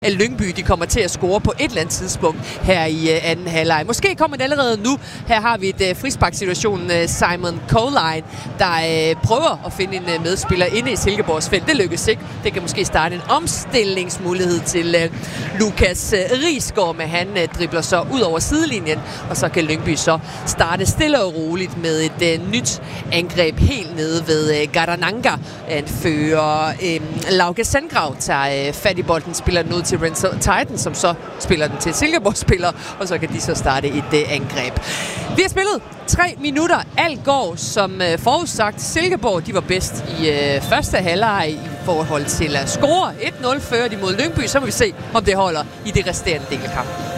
at Lyngby de kommer til at score på et eller andet tidspunkt her i anden halvleg. Måske kommer det allerede nu. Her har vi et frisparksituation. Simon Coline, der prøver at finde en medspiller inde i Silkeborgs felt. Det lykkes ikke. Det kan måske starte en omstillingsmulighed til Lukas Risgaard, men han dribler så ud over sidelinjen, og så kan Lyngby så starte stille og roligt med et nyt angreb helt nede ved Garananga. Anfører Lauke Sandgrav tager fat i bolden, spiller den ud til Renzo Titan, som så spiller den til Silkeborg-spiller, og så kan de så starte et angreb. Vi har spillet 3 minutter. Alt går som forudsagt. Silkeborg, de var bedst i første halvleg i forhold til at score. 1-0 fører de mod Lyngby, så må vi se, om det holder i det resterende del af kampen.